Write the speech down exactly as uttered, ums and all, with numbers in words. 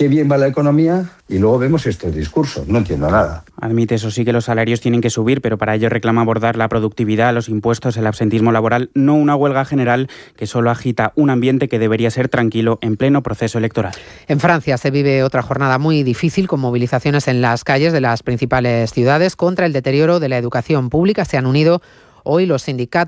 qué bien va la economía y luego vemos este discurso. No entiendo nada. Admite, eso sí, que los salarios tienen que subir, pero para ello reclama abordar la productividad, los impuestos, el absentismo laboral, no una huelga general que solo agita un ambiente que debería ser tranquilo en pleno proceso electoral. En Francia se vive otra jornada muy difícil con movilizaciones en las calles de las principales ciudades contra el deterioro de la educación pública. Se han unido hoy los sindicatos